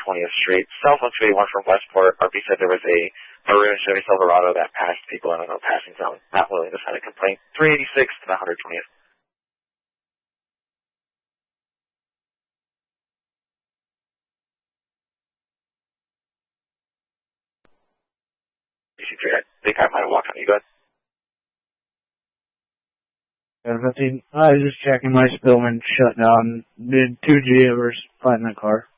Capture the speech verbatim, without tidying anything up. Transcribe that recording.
twentieth Street, south one two eight one from Westport. R P said there was a maroon Chevy Silverado that passed people in a no passing zone. Not willing to sign a complaint. three eighty-six to the one twentieth. I think I might have walked on you. Go ahead. I was just checking my Spillman shut down. Did two G ever find that car?